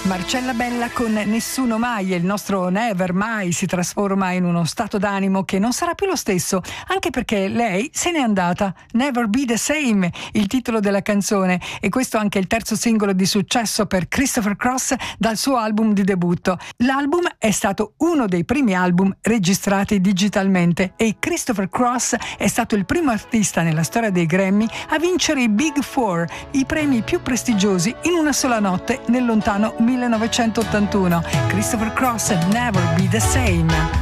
Marcella Bella con Nessuno mai, e il nostro Never mai si trasforma in uno stato d'animo che non sarà più lo stesso, anche perché lei se n'è andata. Never Be the Same, il titolo della canzone, e questo è anche il terzo singolo di successo per Christopher Cross dal suo album di debutto. L'album è stato uno dei primi album registrati digitalmente e Christopher Cross è stato il primo artista nella storia dei Grammy a vincere i Big Four, i premi più prestigiosi, in una sola notte nel lontano 1981. Christopher Cross, Never Be the Same.